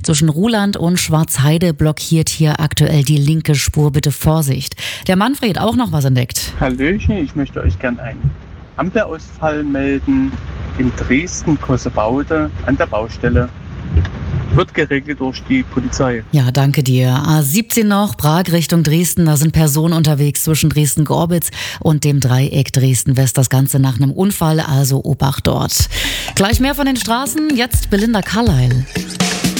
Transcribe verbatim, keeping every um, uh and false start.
Zwischen Ruhland und Schwarzheide blockiert hier aktuell die linke Spur. Bitte Vorsicht. Der Manfred auch noch was entdeckt. Hallöchen, ich möchte euch gerne einen Ampelausfall melden in Dresden-Kossebaude an der Baustelle. Wird geregelt durch die Polizei. Ja, danke dir. A siebzehn noch, Prag Richtung Dresden. Da sind Personen unterwegs zwischen Dresden-Gorbitz und dem Dreieck Dresden-West. Das Ganze nach einem Unfall, also Obacht dort. Gleich mehr von den Straßen. Jetzt Belinda Carlisle.